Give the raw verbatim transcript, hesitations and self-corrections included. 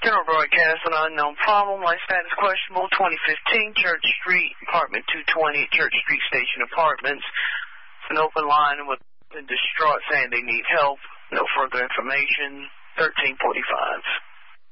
General broadcast, an unknown problem. Life status questionable. twenty fifteen Church Street, apartment two twenty, Church Street Station Apartments. It's an open line with a distraught saying they need help. No further information. thirteen forty-five.